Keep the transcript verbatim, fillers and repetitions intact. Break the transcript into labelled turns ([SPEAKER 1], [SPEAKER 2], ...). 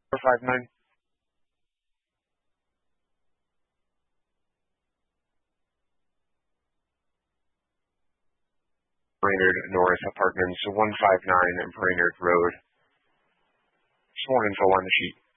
[SPEAKER 1] four five nine. Brainerd North Apartments, one five nine Brainerd Road. Just more info on the sheet.